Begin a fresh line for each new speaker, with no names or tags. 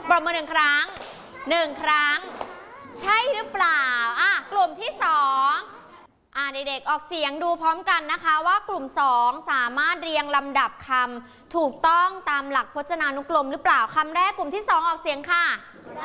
ปรบมือ1 ครั้ง1 ครั้งใช่หรือเปล่าอ่ะกลุ่มที่2เด็กๆออกเสียงดูพร้อมกันนะคะว่ากลุ่ม2สามารถเรียงลำดับคำถูกต้องตามหลักพจนานุกรมหรือเปล่าคำแรกกลุ่มที่2ออกเสียงค่ะ